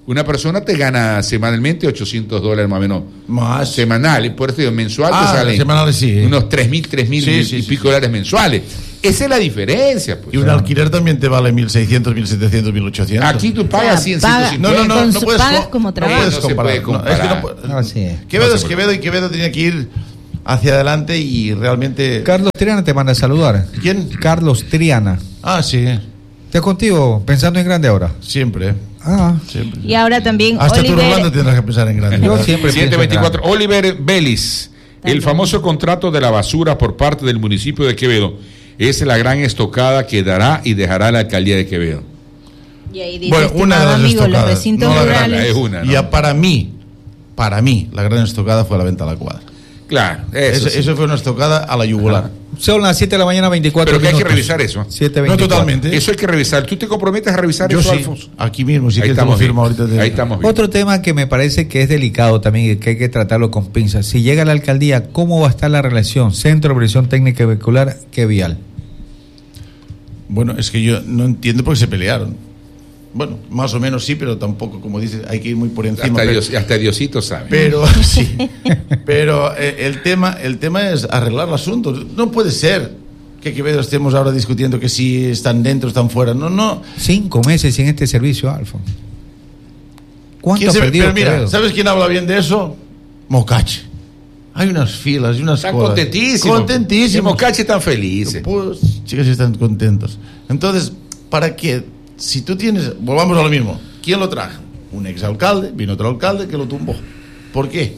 Speaker 2: Una persona te gana semanalmente $800 más o menos.
Speaker 3: Más.
Speaker 2: Semanal, y por eso digo, mensual te salen
Speaker 3: semanales, sí.
Speaker 2: unos 3.000 y pico dólares mensuales. Esa es la diferencia. Pues.
Speaker 3: Y un alquiler también te vale 1.600, 1.700, 1.800.
Speaker 2: Aquí tú pagas 100, 150.
Speaker 3: No puedes.
Speaker 4: Pagas como trabajo.
Speaker 3: puedes
Speaker 2: No se
Speaker 3: comparar.
Speaker 2: puede comparar.
Speaker 1: Así es.
Speaker 3: Quevedo es Quevedo y Quevedo tenía que ir hacia adelante y realmente.
Speaker 1: Carlos Triana te manda a saludar.
Speaker 3: ¿Quién?
Speaker 1: Carlos Triana.
Speaker 3: Ah, sí.
Speaker 1: ¿Estás contigo pensando en grande ahora?
Speaker 3: Siempre.
Speaker 4: Y ahora también
Speaker 3: Hasta tú,
Speaker 4: Oliver.
Speaker 3: Rolando, tendrás que pensar en grande.
Speaker 1: Yo siempre pienso en
Speaker 2: 724.
Speaker 1: grande.
Speaker 2: Oliver Vélez. El famoso contrato de la basura por parte del municipio de Quevedo es la gran estocada que dará y dejará la alcaldía de Quevedo.
Speaker 4: Y ahí dice,
Speaker 3: Bueno, una de las
Speaker 4: amigo, los
Speaker 3: estocadas,
Speaker 4: recintos
Speaker 3: no la gran,
Speaker 4: rurales.
Speaker 2: Es una, ¿no?
Speaker 3: Ya para mí, la gran estocada fue la venta a la cuadra.
Speaker 2: Claro, eso, sí.
Speaker 3: Eso fue una estocada a la yugular.
Speaker 1: Son las 7 de la mañana, 24
Speaker 2: Pero que hay que
Speaker 1: minutos.
Speaker 2: revisar eso.
Speaker 1: 7:24.
Speaker 3: No totalmente.
Speaker 2: Eso hay que revisar. ¿Tú te comprometes a revisar
Speaker 3: Yo
Speaker 2: eso,
Speaker 3: sí,
Speaker 2: Alfonso?
Speaker 3: aquí mismo, si
Speaker 2: Ahí
Speaker 3: quieres te lo
Speaker 2: estamos
Speaker 3: firmo
Speaker 2: bien.
Speaker 3: ahorita.
Speaker 2: Ahí estamos bien.
Speaker 1: Otro tema que me parece que es delicado también y que hay que tratarlo con pinzas. Si llega a la alcaldía, ¿cómo va a estar la relación Centro de Operación Técnica Vehicular que vial?
Speaker 3: Bueno, es que yo no entiendo por qué se pelearon. Bueno, más o menos sí, pero tampoco, como dices, hay que ir muy por encima.
Speaker 2: Hasta Diosito sabe.
Speaker 3: Pero sí. Pero el tema es arreglar el asunto. No puede ser que Quevedo estemos ahora discutiendo que si están dentro, están fuera. No.
Speaker 1: 5 meses sin este servicio, Alfonso. ¿Cuánto ha perdido
Speaker 3: Pero mira,
Speaker 1: Quevedo?
Speaker 3: ¿sabes quién habla bien de eso? Mocache. Hay unas filas y unas
Speaker 2: Están
Speaker 3: colas.
Speaker 2: contentísimos.
Speaker 3: Contentísimos.
Speaker 2: Y Mocache están felices.
Speaker 3: Pues, chicas, están contentos. Entonces, ¿para qué? Si tú tienes, volvamos a lo mismo. ¿Quién lo trajo? Un exalcalde, vino otro alcalde que lo tumbó. ¿Por qué?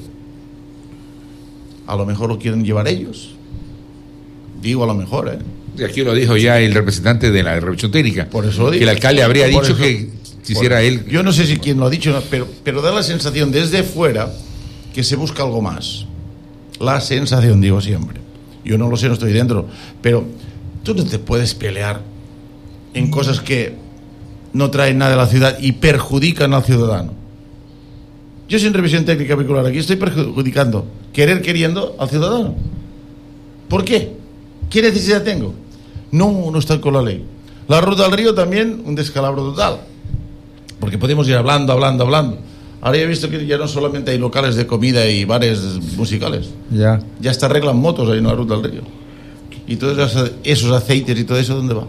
Speaker 3: A lo mejor lo quieren llevar ellos. Digo a lo mejor,
Speaker 2: Y aquí lo dijo ya el representante de la Revisión Técnica.
Speaker 3: Por eso lo digo.
Speaker 2: Que el alcalde habría
Speaker 3: Por
Speaker 2: dicho
Speaker 3: eso-
Speaker 2: que quisiera él.
Speaker 3: Yo no sé si quién lo ha dicho, pero da la sensación desde fuera que se busca algo más. La sensación, digo siempre. Yo no lo sé, no estoy dentro. Pero tú no te puedes pelear en cosas que no traen nada a la ciudad y perjudican al ciudadano. Yo sin revisión técnica vehicular aquí estoy perjudicando, queriendo al ciudadano. ¿Por qué? ¿Qué necesidad tengo? No estoy con la ley. La ruta al río también un descalabro total. Porque podemos ir hablando. Ahora ya he visto que ya no solamente hay locales de comida y bares musicales.
Speaker 1: Ya.
Speaker 3: Ya hasta arreglan motos ahí en la ruta al río. Y todos esos aceites y todo eso, ¿dónde va?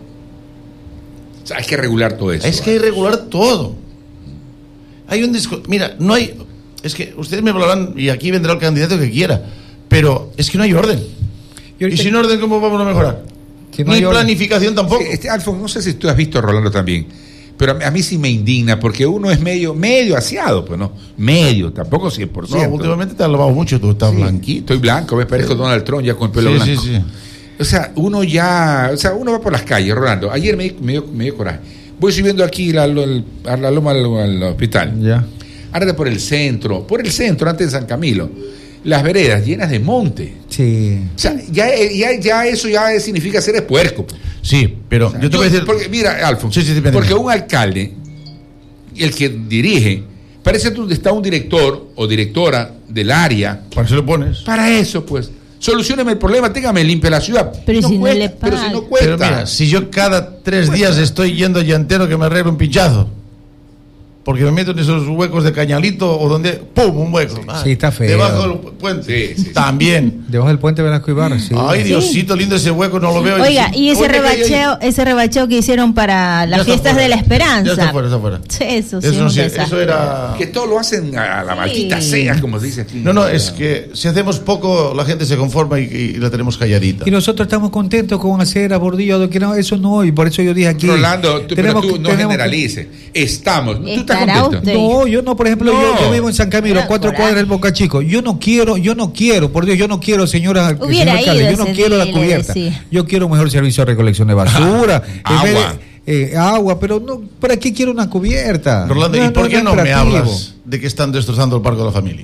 Speaker 2: O sea, hay que regular todo eso.
Speaker 3: Es que hay que regular todo. Hay un mira, no hay. Es que ustedes me hablarán y aquí vendrá el candidato que quiera, pero es que no hay orden. Y sin orden, ¿cómo vamos a mejorar?
Speaker 1: Que no
Speaker 3: Ni
Speaker 1: hay orden.
Speaker 3: planificación tampoco.
Speaker 2: Alfonso, no sé si tú has visto a Rolando también, pero a mí sí me indigna porque uno es medio aseado, pues no, medio, tampoco 100%.
Speaker 3: No, últimamente te has lavado mucho, tú estás
Speaker 2: Sí,
Speaker 3: blanquito.
Speaker 2: Estoy blanco, me parezco Donald Trump ya con el pelo blanco.
Speaker 3: Sí.
Speaker 2: O sea, uno va por las calles, Rolando. Ayer me dio coraje. Voy subiendo aquí a la loma al hospital.
Speaker 1: Ya.
Speaker 2: Ahora por el centro, antes de San Camilo. Las veredas llenas de monte.
Speaker 1: Sí.
Speaker 2: O sea, ya eso ya significa ser puerco.
Speaker 3: Sí, pero
Speaker 2: O sea,
Speaker 3: yo te voy a decir.
Speaker 2: Porque, mira, Alfonso,
Speaker 3: Sí,
Speaker 2: porque un alcalde, el que dirige, parece donde está un director o directora del área.
Speaker 3: ¿Para qué lo pones?
Speaker 2: Para eso, pues. Solucióneme el problema, téngame limpia la ciudad.
Speaker 4: Pero si no
Speaker 2: cuesta,
Speaker 4: le
Speaker 2: pero si
Speaker 4: paga.
Speaker 2: no cuesta.
Speaker 3: Pero mira, si yo cada 3 días estoy yendo llantero que me arregle un pinchazo, porque me meto en esos huecos de cañalito o donde, ¡pum!, un hueco.
Speaker 1: Sí, está feo.
Speaker 3: Debajo del puente.
Speaker 2: Sí.
Speaker 3: También.
Speaker 1: Debajo del puente Velasco Ibarra, sí.
Speaker 3: Ay, Diosito lindo, ese hueco no lo veo.
Speaker 4: Oiga, y ese
Speaker 3: Hoy me caí ahí.
Speaker 4: rebacheo que hicieron para
Speaker 3: Ya
Speaker 4: las
Speaker 3: está
Speaker 4: fiestas
Speaker 3: fuera.
Speaker 4: de la esperanza.
Speaker 3: Ya está fuera.
Speaker 4: Sí, eso sí,
Speaker 3: Eso,
Speaker 4: un
Speaker 3: no sé,
Speaker 4: desastre.
Speaker 3: eso era.
Speaker 2: Que todo lo hacen a la maldita
Speaker 4: Sí.
Speaker 2: sea, como se dice aquí.
Speaker 3: No, es que si hacemos poco, la gente se conforma y la tenemos calladita.
Speaker 1: Y nosotros estamos contentos con hacer a Bordillo, que no, eso no, y por eso yo dije aquí.
Speaker 2: Rolando, pero tú no
Speaker 1: tenemos
Speaker 2: generalices. Estamos. ¿Tú estás
Speaker 4: Estará
Speaker 2: contento?
Speaker 4: usted.
Speaker 1: No, yo no, por ejemplo,
Speaker 2: No.
Speaker 1: yo vivo en San Camilo,
Speaker 4: Era
Speaker 1: 4
Speaker 4: coraje.
Speaker 1: cuadras del Boca Chico. Yo no quiero, por Dios, yo no quiero, señora,
Speaker 4: Hubiera
Speaker 1: señor alcalde,
Speaker 4: ido
Speaker 1: yo no
Speaker 4: ese
Speaker 1: quiero
Speaker 4: día
Speaker 1: la
Speaker 4: y le
Speaker 1: cubierta.
Speaker 4: decía.
Speaker 1: Yo quiero un mejor servicio de recolección de basura.
Speaker 2: Agua.
Speaker 1: en vez de, agua, pero no, ¿para qué quiero una cubierta?
Speaker 3: Rolando, ¿y por qué
Speaker 1: es
Speaker 3: no me
Speaker 1: atractivo.
Speaker 3: hablas de que están destrozando el parque de la familia?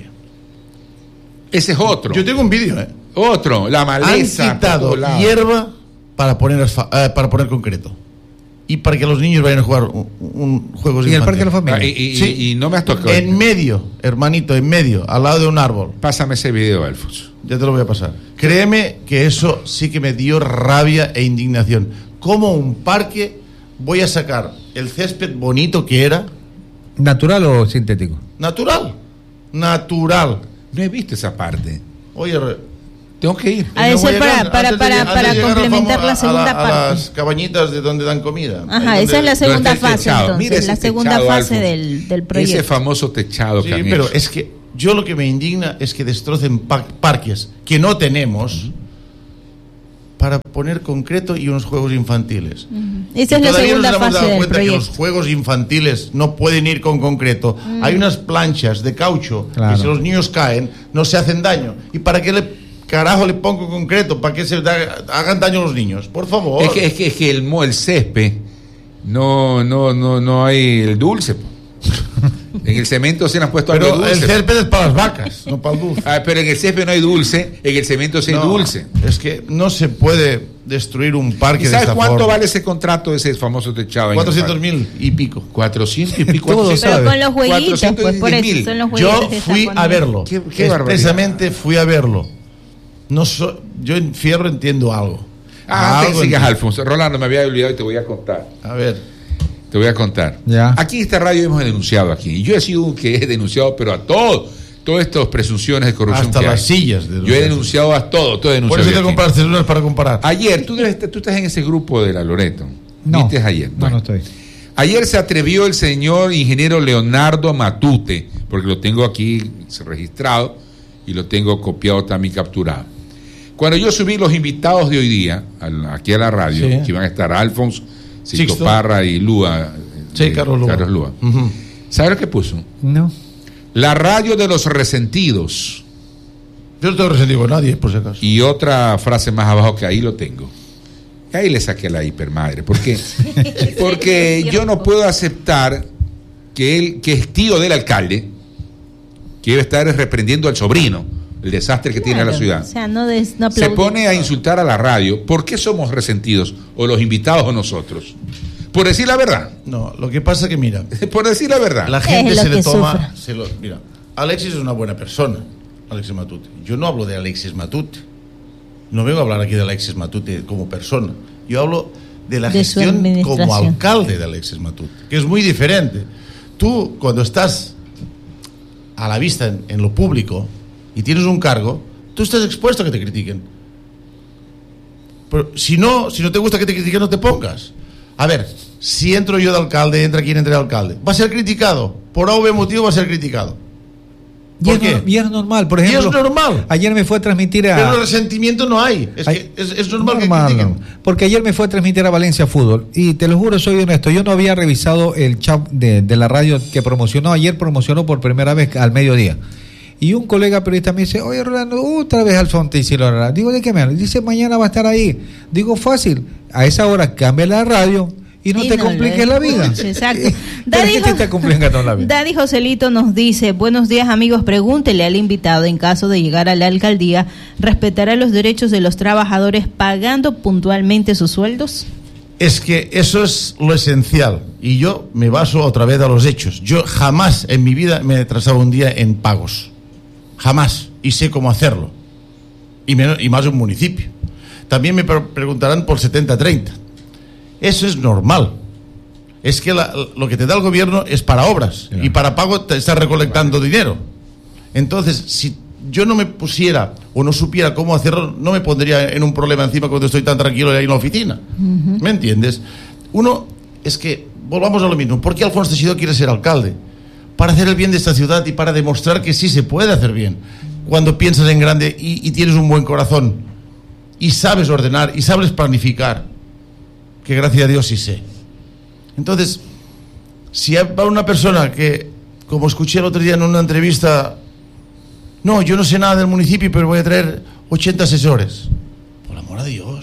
Speaker 2: Ese es otro.
Speaker 3: Yo tengo un vídeo,
Speaker 2: Otro, la maleza.
Speaker 3: Han
Speaker 2: por
Speaker 3: quitado
Speaker 2: todos lados.
Speaker 3: hierba para poner concreto. Y para que los niños vayan a jugar un juegos
Speaker 1: Y el parque de la
Speaker 3: infantiles.
Speaker 1: familia.
Speaker 2: Y no me has tocado.
Speaker 3: En medio, hermanito, en medio, al lado de un árbol.
Speaker 2: Pásame ese video, Alfonso.
Speaker 3: Ya te lo voy a pasar. Créeme que eso sí que me dio rabia e indignación. ¿Cómo un parque voy a sacar el césped bonito que era
Speaker 1: ¿Natural o sintético?
Speaker 3: Natural.
Speaker 2: No he visto esa parte.
Speaker 3: Oye,
Speaker 2: Tengo que ir.
Speaker 4: Ha de ser para complementar la segunda parte.
Speaker 3: A las cabañitas de donde dan comida.
Speaker 4: Ajá, esa es la segunda fase, entonces.
Speaker 2: Mira ese
Speaker 4: la segunda
Speaker 2: techado,
Speaker 4: fase
Speaker 2: Alfonso.
Speaker 4: del proyecto.
Speaker 2: Ese famoso techado
Speaker 3: Sí,
Speaker 2: que han
Speaker 3: pero
Speaker 2: hecho.
Speaker 3: es que yo lo que me indigna es que destrocen parques que no tenemos para poner concreto y unos juegos infantiles.
Speaker 4: Esa es
Speaker 3: Y
Speaker 4: la
Speaker 3: todavía
Speaker 4: segunda
Speaker 3: nos hemos
Speaker 4: fase
Speaker 3: dado
Speaker 4: del
Speaker 3: cuenta que los
Speaker 4: proyecto.
Speaker 3: juegos infantiles no pueden ir con concreto. Hay unas planchas de caucho
Speaker 1: Claro.
Speaker 3: que si los niños caen no se hacen daño. ¿Y para qué carajo le pongo concreto? ¿Para que hagan daño a los niños? Por favor.
Speaker 2: Es que el césped no hay el dulce. Po. En el cemento se le han puesto algo
Speaker 3: Pero
Speaker 2: dulce.
Speaker 3: el césped es para las vacas, no para el dulce.
Speaker 2: Pero en el césped no hay dulce, en el cemento sí hay
Speaker 3: No,
Speaker 2: dulce.
Speaker 3: Es que no se puede destruir un parque
Speaker 2: ¿Y
Speaker 3: de
Speaker 2: sabes
Speaker 3: esta
Speaker 2: cuánto
Speaker 3: forma.
Speaker 2: vale ese contrato, ese famoso techado? en el
Speaker 3: 400.000 y pico.
Speaker 2: 400 y pico.
Speaker 1: Todo
Speaker 2: ¿400?
Speaker 1: sabe.
Speaker 4: Pero con los jueguitos, pues por
Speaker 2: 410.000.
Speaker 4: eso son los jueguitos.
Speaker 3: Yo
Speaker 4: que
Speaker 3: fui
Speaker 4: están
Speaker 3: a
Speaker 4: poniendo.
Speaker 3: verlo.
Speaker 2: Qué barbaridad.
Speaker 3: Expresamente fui a verlo. Yo en Fierro entiendo algo.
Speaker 2: Antes que
Speaker 3: Algo
Speaker 2: sigas,
Speaker 3: entiendo.
Speaker 2: Alfonso. Rolando, me había olvidado y te voy a contar.
Speaker 3: A ver.
Speaker 2: Te voy a contar.
Speaker 1: Ya.
Speaker 2: Aquí en esta radio hemos denunciado aquí. Y yo he sido un que he denunciado, pero a todas estas presunciones de corrupción.
Speaker 3: Hasta
Speaker 2: que
Speaker 3: las
Speaker 2: hay.
Speaker 3: sillas.
Speaker 2: Yo he denunciado a todo he
Speaker 3: Por
Speaker 2: denunciado.
Speaker 3: eso
Speaker 2: yo
Speaker 3: te
Speaker 2: aquí.
Speaker 3: compras celulares para comparar.
Speaker 2: Ayer, tú estás en ese grupo de la Loreto.
Speaker 1: No.
Speaker 2: ¿Viste ayer?
Speaker 1: No,
Speaker 2: Bueno.
Speaker 1: no estoy.
Speaker 2: Ayer se atrevió el señor ingeniero Leonardo Matute, porque lo tengo aquí registrado y lo tengo copiado también capturado. Cuando yo subí los invitados de hoy día, aquí a la radio,
Speaker 3: Sí.
Speaker 2: que iban a estar Alfonso, Sixto
Speaker 3: Sixto.
Speaker 2: Parra y Lúa.
Speaker 3: Sí, Carlos Lúa. Ujú.
Speaker 2: ¿Sabes lo que puso?
Speaker 1: No.
Speaker 2: La radio de los resentidos.
Speaker 3: Yo no tengo resentido con nadie, por si acaso.
Speaker 2: Y otra frase más abajo que ahí lo tengo. Ahí le saqué la hipermadre. ¿Por qué? Porque yo no puedo aceptar que es tío del alcalde, que debe estar reprendiendo al sobrino, el desastre que tiene la
Speaker 4: Claro,
Speaker 2: ciudad.
Speaker 4: O sea, no
Speaker 2: Se
Speaker 4: aplaudir.
Speaker 2: pone a insultar a la radio. ¿Por qué somos resentidos? O los invitados o nosotros. Por decir la verdad.
Speaker 3: No, lo que pasa es que, mira,
Speaker 2: Por decir la verdad.
Speaker 3: la gente
Speaker 4: lo
Speaker 3: se le
Speaker 4: que
Speaker 3: toma.
Speaker 4: sufre.
Speaker 3: Mira, Alexis es una buena persona. Alexis Matute. Yo no hablo de Alexis Matute. No vengo a hablar aquí de Alexis Matute como persona. Yo hablo de la
Speaker 4: De su
Speaker 3: gestión como
Speaker 4: administración.
Speaker 3: alcalde de Alexis Matute, que es muy diferente. Tú, cuando estás a la vista en lo público y tienes un cargo, tú estás expuesto a que te critiquen. Pero si no te gusta que te critiquen, no te pongas. A ver, si entro yo de alcalde, entra quien entre de alcalde, va a ser criticado. Por A o B motivo va a ser criticado. ¿Por qué?
Speaker 1: Y es normal, por
Speaker 3: Y
Speaker 1: ejemplo.
Speaker 3: es normal.
Speaker 1: Ayer me fue a transmitir a.
Speaker 3: Pero resentimiento no hay. Es, que es normal que critiquen.
Speaker 1: no. Porque ayer me fue a transmitir a Valencia Fútbol. Y te lo juro, soy honesto. Yo no había revisado el chat de la radio que promocionó. Ayer promocionó por primera vez al mediodía. Y un colega periodista me dice: oye, Rolando, otra vez Alfonso y Silora. Digo, ¿de qué me hablas? Dice: mañana va a estar ahí. Digo, fácil. A esa hora cambia la radio y no
Speaker 4: Y
Speaker 1: te
Speaker 4: no
Speaker 1: compliques
Speaker 4: lo
Speaker 1: la vida.
Speaker 4: escuches, exacto.
Speaker 1: ¿Pero qué te complica la vida?
Speaker 4: Daddy Joselito nos dice: buenos días, amigos, pregúntele al invitado, en caso de llegar a la alcaldía, ¿respetará los derechos de los trabajadores pagando puntualmente sus sueldos?
Speaker 3: Es que eso es lo esencial. Y yo me baso otra vez a los hechos. Yo jamás en mi vida me he atrasado un día en pagos. Jamás. Y sé cómo hacerlo. Y más en un municipio. También me preguntarán por 70-30. Eso es normal. Es que lo que te da el gobierno es para obras.
Speaker 1: Yeah.
Speaker 3: Y para pago te estás recolectando dinero. Entonces, si yo no me pusiera o no supiera cómo hacerlo, no me pondría en un problema encima cuando estoy tan tranquilo ahí en la oficina. ¿Me entiendes? Uno, es que, volvamos a lo mismo. ¿Por qué Alfonso Teixidó quiere ser alcalde? Para hacer el bien de esta ciudad y para demostrar que sí se puede hacer bien. Cuando piensas en grande y tienes un buen corazón y sabes ordenar y sabes planificar, que gracias a Dios sí sé. Entonces, si va una persona que, como escuché el otro día en una entrevista, no, yo no sé nada del municipio, pero voy a traer 80 asesores. Por amor a Dios,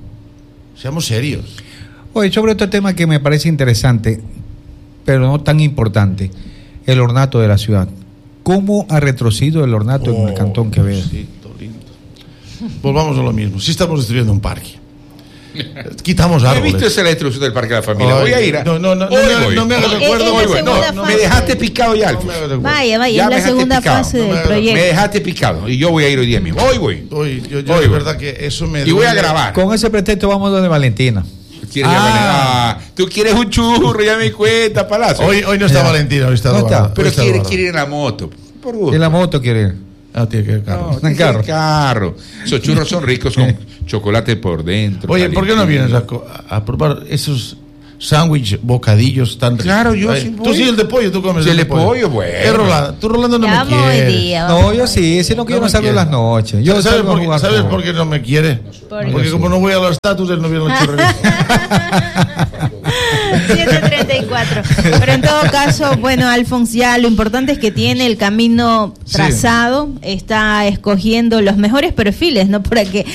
Speaker 3: seamos serios.
Speaker 1: Oye, sobre otro tema que me parece interesante, pero no tan importante, el ornato de la ciudad. ¿Cómo ha retrocedido el ornato en el Cantón Quevedo?
Speaker 3: Sí, todo lindo. Volvamos a lo mismo. Si estamos destruyendo un parque, quitamos
Speaker 2: ¿He
Speaker 3: árboles.
Speaker 2: visto esa la destrucción del Parque de la Familia?
Speaker 3: Ay,
Speaker 2: voy a ir.
Speaker 3: no me hagas
Speaker 4: Es
Speaker 3: recuerdo.
Speaker 4: la
Speaker 3: Hoy voy.
Speaker 4: segunda
Speaker 3: No,
Speaker 2: Me
Speaker 4: fase.
Speaker 2: dejaste picado ya,
Speaker 3: no me
Speaker 2: Alfonso.
Speaker 3: hagas recuerdo.
Speaker 4: Vaya,
Speaker 2: Ya
Speaker 4: es
Speaker 2: me
Speaker 4: la
Speaker 2: dejaste
Speaker 4: segunda
Speaker 2: picado.
Speaker 4: fase
Speaker 3: No
Speaker 4: del
Speaker 3: me hagas-
Speaker 2: Me
Speaker 4: proyecto.
Speaker 2: dejaste picado y yo voy a ir hoy día mismo. Hoy voy.
Speaker 3: Hoy, yo
Speaker 2: Hoy
Speaker 3: de
Speaker 2: voy.
Speaker 3: verdad que eso me
Speaker 2: Y voy a
Speaker 3: duele.
Speaker 2: grabar.
Speaker 1: Con ese pretexto vamos donde Valentina.
Speaker 2: quieres tú quieres un churro, ya me cuenta, Palacio.
Speaker 3: Hoy no está Valentina, hoy está
Speaker 1: No
Speaker 3: Eduardo.
Speaker 1: está.
Speaker 2: Pero
Speaker 3: Hoy está
Speaker 2: quiere
Speaker 3: Eduardo.
Speaker 2: ir en la moto. Por gusto.
Speaker 1: En la moto quiere.
Speaker 3: Ah, tiene que ir carro.
Speaker 2: No, tiene que ir en carro. Esos churros son ricos con chocolate por dentro.
Speaker 3: Oye, ¿por qué no vienes
Speaker 2: calientito.
Speaker 3: a probar esos sándwich, bocadillos tan ricos?
Speaker 2: Claro, yo
Speaker 3: Ay,
Speaker 2: sí
Speaker 3: Tú
Speaker 2: voy.
Speaker 3: sí el de pollo, tú comes
Speaker 2: Sí, el de pollo, bueno.
Speaker 3: Rolando, tú Rolando no
Speaker 4: Ya
Speaker 3: me
Speaker 4: vamos hoy
Speaker 3: quieres.
Speaker 4: día.
Speaker 1: No, yo sí, sino que yo no
Speaker 3: me
Speaker 1: salgo en
Speaker 3: quiere.
Speaker 1: las noches. Yo
Speaker 3: ¿Sabes
Speaker 1: salgo a jugar
Speaker 3: ¿Sabes
Speaker 1: fútbol.
Speaker 3: por qué no me quiere?
Speaker 4: ¿Por
Speaker 3: Porque
Speaker 1: qué?
Speaker 3: como no voy a los estatus, él no viene a los churreros.
Speaker 4: 7:34. Pero en todo caso, bueno, Alfonso, ya lo importante es que tiene el camino trazado, está escogiendo los mejores perfiles, ¿no? Para que